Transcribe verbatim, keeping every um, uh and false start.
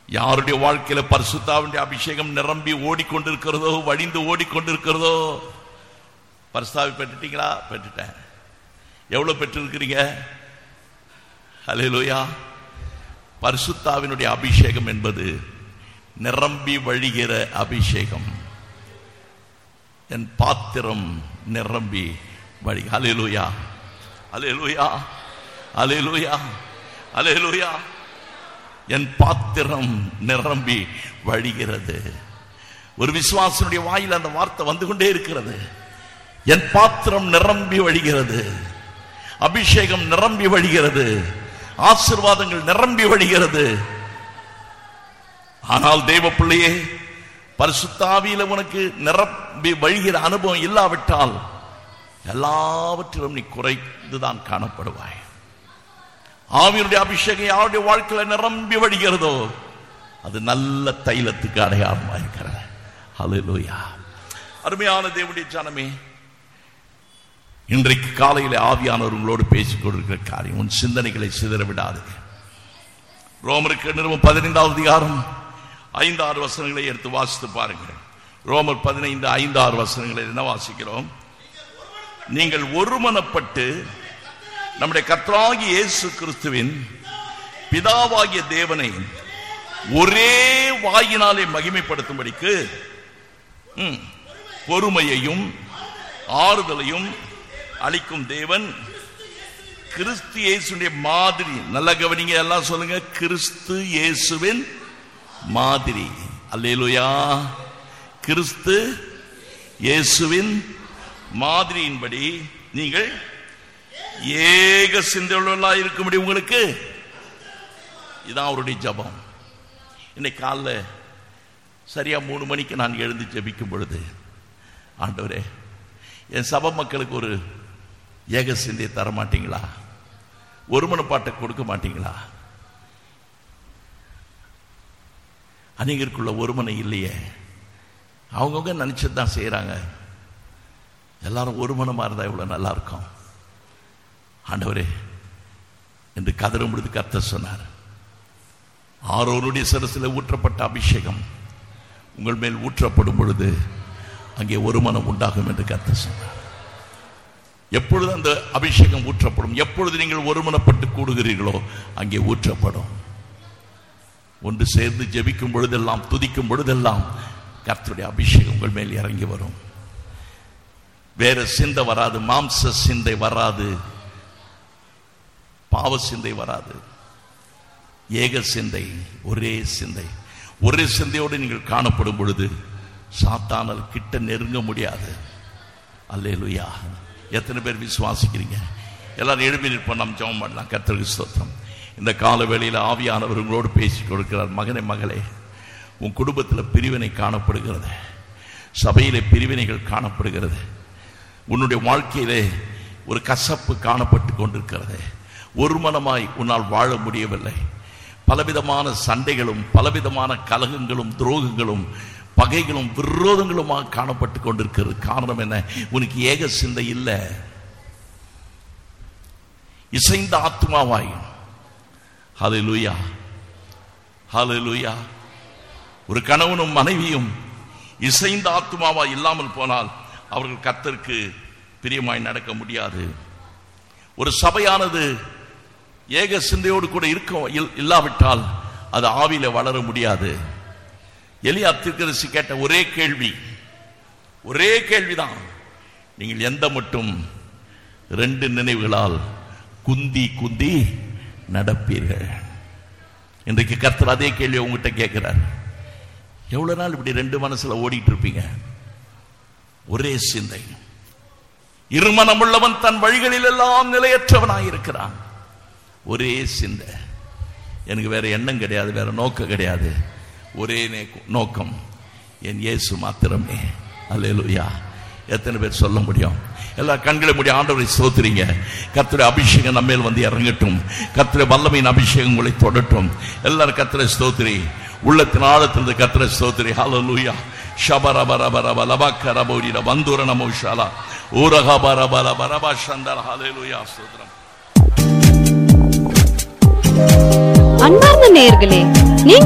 யாருடைய வாழ்க்கையில பரிசுத்தாவினுடைய அபிஷேகம் நிரம்பி ஓடிக்கொண்டிருக்கிறதோ, வழிந்து ஓடிக்கொண்டிருக்கிறதோ, பரிசுத்தாவை பெற்றுட்டீங்களா? பெற்றுட்டேன். எவ்வளவு பெற்றிருக்கிறீங்க? ஹல்லேலூயா. பரிசுத்தாவினுடைய அபிஷேகம் என்பது நிரம்பி வழிகிற அபிஷேகம். என் பாத்திரம் நிரம்பி வழி. ஹல்லேலூயா, ஹல்லேலூயா, ஹல்லேலூயா, ஹல்லேலூயா. என் பாத்திரம் நிரம்பி வழிகிறது. ஒரு விசுவாசனுடைய வாயில் அந்த வார்த்தை வந்து கொண்டே இருக்கிறது. என் பாத்திரம் நிரம்பி வழிகிறது, அபிஷேகம் நிரம்பி வழிகிறது, ஆசீர்வாதங்கள் நிரம்பி வழிகிறது. ஆனால் தேவ பிள்ளையே, பரிசுத்தாவியில உனக்கு நிரம்பி வழிகிற அனுபவம் இல்லாவிட்டால் எல்லாவற்றிலும் நீ குறைந்துதான் காணப்படுவாய். ஆவியினுடைய அபிஷேகம் யாருடைய வாழ்க்கையில நிரம்பி வழிகிறதோ அது நல்ல தைலத்துக்கு அடையாளமா இருக்கிறது. ஹல்லேலூயா. அருமையான தேவனுடைய ஜனமே, இன்றைக்கு காலையில் ஆவியானவர் உங்களோடு பேசிக் கொண்டிருக்கிற காரியம், உன் சிந்தனைகளை சிதற விடாது. ரோமருக்கு நிறுவனம் பதினைந்தாவது அதிகாரம் ஐந்து ஆறு வசனங்களை எடுத்து வாசித்து பாருங்கள். ரோமர் பதினைந்து ஐந்து ஆறு வசனங்களை என்ன வாசிக்கிறோம்? நீங்கள் ஒருமனப்பட்டு நம்முடைய கர்த்தராகிய இயேசு கிறிஸ்துவின் பிதாவாகிய தேவனை ஒரே வாயினாலே மகிமைப்படுத்தும்படிக்கு பொறுமையையும் ஆறுதலையும் அளிக்கும் தேவன் கிறிஸ்து இயேசுடைய மாதிரி. நல்ல கவனிங்க, எல்லாம் சொல்லுங்க, கிறிஸ்து இயேசுவின் மாதிரி. அல்லேலூயா. கிறிஸ்து இயேசுவின் மாதிரியின்படி நீங்கள் ஏக சிந்தையுள்ளவர்களாக இருக்கும்படி உங்களுக்கு. இதான் அவருடைய ஜபம். இன்னைக்கு காலைல சரியா மூணு மணிக்கு நான் எழுந்து ஜெபிக்கும் பொழுது, ஆண்டவரே, என் சபை மக்களுக்கு ஒரு ஏக சிந்தையை தர மாட்டீங்களா? ஒரு மனப்பாட்டை கொடுக்க மாட்டீங்களா? அநேகருக்குள்ள ஒருமனை இல்லையே. அவங்கவுங்க நினைச்சதுதான் செய்யறாங்க. எல்லாரும் ஒரு மனமா இருந்தா இவ்வளவு நல்லா இருக்கும். ஆண்டவரே என்று கதறும் பொழுது கர்த்தர் சொன்னார், ஆரோனுடைய சிரசில் ஊற்றப்பட்ட அபிஷேகம் உங்கள் மேல் ஊற்றப்படும் பொழுது அங்கே ஒரு மனம் உண்டாகும் என்று கர்த்தர் சொன்னார். எப்பொழுது அந்த அபிஷேகம் ஊற்றப்படும், எப்பொழுது நீங்கள் ஒருமனப்பட்டு கூடுகிறீர்களோ அங்கே ஊற்றப்படும். ஒன்று சேர்ந்து ஜெபிக்கும் பொழுதெல்லாம், துதிக்கும் பொழுதெல்லாம் கர்த்தருடைய அபிஷேகம் உங்கள் மேல் இறங்கி வரும். வேற சிந்தை வராது, மாம்ச சிந்தை வராது, பாவ சிந்தை வராது. ஏக சிந்தை, ஒரே சிந்தை. ஒரே சிந்தையோடு நீங்கள் காணப்படும் பொழுது சாத்தானால் கிட்ட நெருங்க முடியாது. அல்லேலூயா. எத்தனை பேர் விசுவாசிக்கிறீங்க? எல்லாரும் எழுப்பி நிற்போம், நாம் ஜெபம் பண்ணலாம். கர்த்தருக்கு ஸ்தோத்திரம். இந்த கால வேளையில் ஆவியானவர் உங்களோடு பேசிக் கொடுக்கிறார். மகனே, மகளே, உன் குடும்பத்தில் பிரிவினை காணப்படுகிறது, சபையிலே பிரிவினைகள் காணப்படுகிறது, உன்னுடைய வாழ்க்கையிலே ஒரு கசப்பு காணப்பட்டு கொண்டிருக்கிறது, ஒரு மனமாய் உன்னால் வாழ முடியவில்லை, பலவிதமான சண்டைகளும் பலவிதமான கலகங்களும் துரோகங்களும் பகைகளும் விரோதங்களுமாக காணப்பட்டு கொண்டிருக்கிறது. காரணம் என்ன? உனக்கு ஏக சிந்தை இல்லை. இசைந்த ஆத்மாவாய். ஹல்லேலூயா, ஹல்லேலூயா. ஒரு கணவனும் மனைவியும் இசைந்த ஆத்மாவாய் இல்லாமல் போனால் அவர்கள் கர்த்தருக்கு பிரியமாய் நடக்க முடியாது. ஒரு சபையானது ஏக சிந்தையோடு கூட இருக்க இல்லாவிட்டால் அது ஆவியில வளர முடியாது. எலியா தீர்க்கதரிசி கேட்ட ஒரே கேள்வி, ஒரே கேள்விதான், நீங்கள் எந்த மட்டும் ரெண்டு நினைவுகளால் குந்தி குந்தி நடப்பீர்கள்? இன்றைக்கு கர்த்தர் அதே கேள்வி உங்ககிட்ட கேட்கிறார். எவ்வளவு நாள் இப்படி ரெண்டு மனசுல ஓடிட்டு இருப்பீங்க? ஒரே சிந்தை. இருமனம் உள்ளவன் தன் வழிகளில் எல்லாம் நிலையற்றவனாயிருக்கிறான். ஒரே சிந்தை. எனக்கு வேற எண்ணம் கிடையாது, வேற நோக்கம் கிடையாது. ஒரே நோக்கம், என் இயேசு மாத்திரமே. அல்லேலூயா. எத்தனை பேர் சொல்ல முடியும்? எல்லா கண்களை மூடி ஆண்டவரை ஸ்தோத்திரிங்க. கர்த்தருடைய அபிஷேகம் நம்ம மேல் வந்து இறங்கட்டும். கர்த்தருடைய வல்லமையின் அபிஷேகம் உங்களை தொடட்டும். எல்லாரும் கர்த்தரை ஸ்தோத்திரி, உள்ளத்தின் ஆழத்திலிருந்து கர்த்தரை ஸ்தோத்திரி. ஹல்லேலூயா. ஷபரபரபரப லபக்கரபோரில வந்தூர நமோஷாலா ஊரகபரபல பரபா சந்தர. ஹல்லேலூயா. ஸ்தோத்திரம். அன்பார்ந்த நேயர்களே, நீங்கள்